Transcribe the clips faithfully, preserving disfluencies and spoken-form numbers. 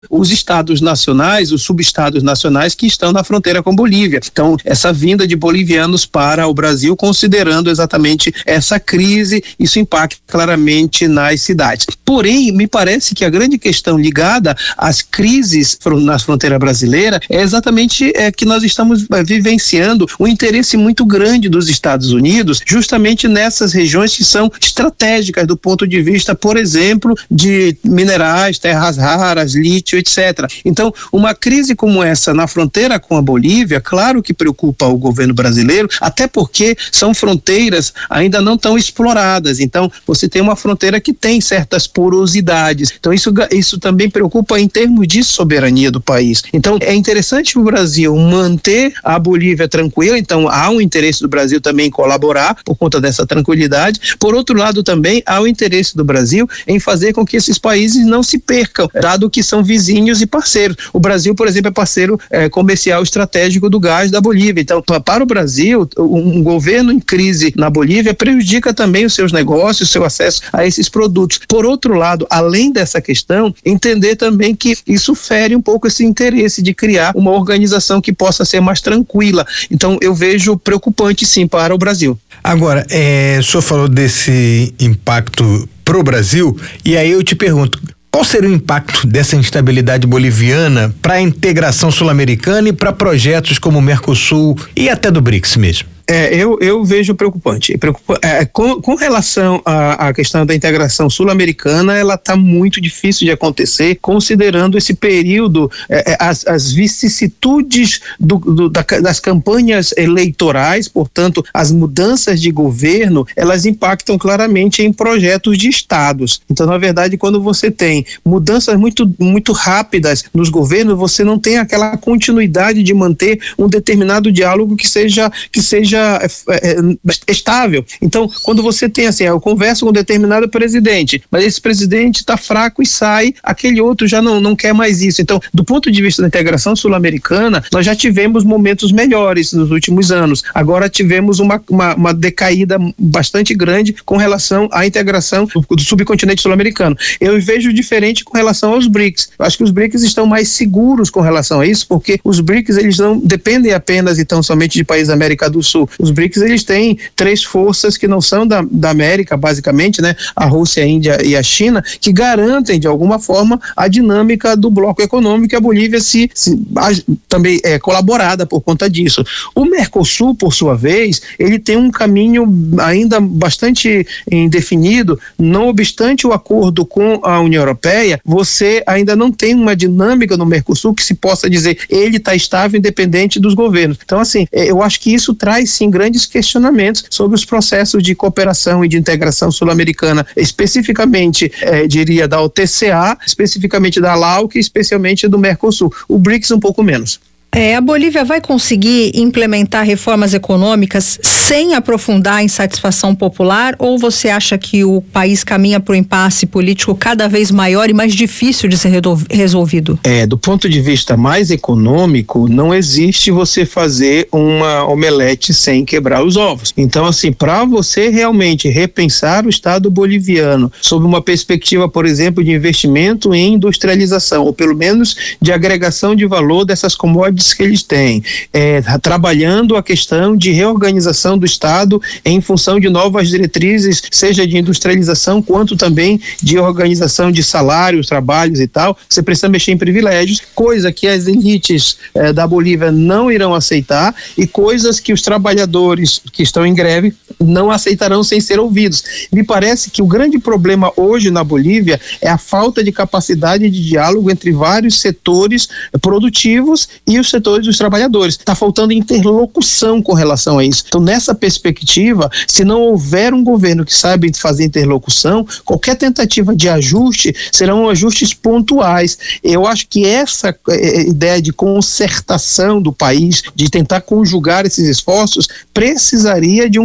os estados nacionais, os subestados nacionais que estão na fronteira com Bolívia. Então, essa vinda de bolivianos para o Brasil, considerando exatamente essa crise, isso impacta claramente nas cidades. Porém, me parece que a grande questão ligada às crises na fronteira brasileira é exatamente é, que nós estamos é, vivenciando um interesse muito grande dos Estados Unidos, justamente nessas regiões que são estratégicas do ponto de vista, por exemplo, de minerais, terras raras, lítio, etcétera. Então, uma crise como essa na fronteira com a Bolívia, claro que preocupa o governo brasileiro, até porque são fronteiras ainda não tão exploradas. Então, você tem uma fronteira que tem certas porosidades. Então, isso, isso também preocupa em termos de soberania do país. Então, é interessante o Brasil manter a Bolívia tranquila. Então, há um interesse do Brasil também em colaborar por conta dessa tranquilidade. Por outro lado, também há o interesse do Brasil em fazer com que esses países não se percam, dado que são vizinhos e parceiros. O Brasil, por exemplo, é parceiro é, comercial estratégico do gás da Bolívia. Então, para o Brasil, um governo em crise na Bolívia prejudica também os seus negócios, o seu acesso a esses produtos. Por outro lado, além dessa questão, entender também que isso fere um pouco esse interesse de criar uma organização que possa ser mais tranquila. Então, eu vejo preocupante, sim, para o Brasil. Agora, é, o senhor falou desse impacto para o Brasil, e aí eu te pergunto, qual seria o impacto dessa instabilidade boliviana para a integração sul-americana e para projetos como o Mercosul e até do BRICS mesmo? É, eu, eu vejo preocupante. Preocupa, é, com, com relação à, à questão da integração sul-americana, ela está muito difícil de acontecer, considerando esse período, é, as, as vicissitudes do, do, da, das campanhas eleitorais, portanto, as mudanças de governo, elas impactam claramente em projetos de estados. Então, na verdade, quando você tem mudanças muito, muito rápidas nos governos, você não tem aquela continuidade de manter um determinado diálogo que seja, que seja É, é, estável. Então, quando você tem assim, eu converso com um determinado presidente, mas esse presidente está fraco e sai, aquele outro já não, não quer mais isso. Então, do ponto de vista da integração sul-americana, nós já tivemos momentos melhores nos últimos anos. Agora tivemos uma, uma, uma decaída bastante grande com relação à integração do, do subcontinente sul-americano. Eu vejo diferente com relação aos BRICS. Eu acho que os BRICS estão mais seguros com relação a isso, porque os BRICS, eles não dependem apenas e tão somente de países da América do Sul. Os BRICS, eles têm três forças que não são da, da América, basicamente, né? A Rússia, a Índia e a China, que garantem, de alguma forma, a dinâmica do bloco econômico, e a Bolívia se, se a, também é colaborada por conta disso. O Mercosul, por sua vez, ele tem um caminho ainda bastante indefinido, não obstante o acordo com a União Europeia, você ainda não tem uma dinâmica no Mercosul que se possa dizer, ele está estável, independente dos governos. Então, assim, eu acho que isso traz sim grandes questionamentos sobre os processos de cooperação e de integração sul-americana, especificamente, eh, diria, da O T C A, especificamente da LAUC, especialmente do Mercosul. O BRICS um pouco menos. É, a Bolívia vai conseguir implementar reformas econômicas sem aprofundar a insatisfação popular, ou você acha que o país caminha para o impasse político cada vez maior e mais difícil de ser resolvido? É, do ponto de vista mais econômico, não existe você fazer uma omelete sem quebrar os ovos. Então, assim, para você realmente repensar o Estado boliviano sob uma perspectiva, por exemplo, de investimento em industrialização, ou pelo menos de agregação de valor dessas commodities que eles têm, é, trabalhando a questão de reorganização do Estado em função de novas diretrizes, seja de industrialização quanto também de organização de salários, trabalhos e tal, você precisa mexer em privilégios, coisa que as elites é, da Bolívia não irão aceitar e coisas que os trabalhadores que estão em greve não aceitarão sem ser ouvidos. Me parece que o grande problema hoje na Bolívia é a falta de capacidade de diálogo entre vários setores produtivos e os setores dos trabalhadores. Está faltando interlocução com relação a isso. Então, nessa perspectiva, se não houver um governo que saiba fazer interlocução, qualquer tentativa de ajuste serão ajustes pontuais. Eu acho que essa é, ideia de concertação do país, de tentar conjugar esses esforços, precisaria de um governo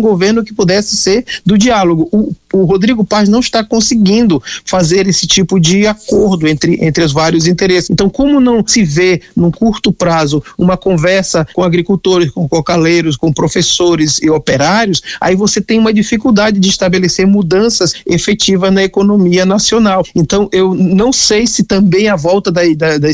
que pudesse ser do diálogo. O, o Rodrigo Paz não está conseguindo fazer esse tipo de acordo entre, entre os vários interesses. Então, como não se vê, num curto prazo, uma conversa com agricultores, com cocaleiros, com professores e operários, aí você tem uma dificuldade de estabelecer mudanças efetivas na economia nacional. Então, eu não sei se também a volta da, da, da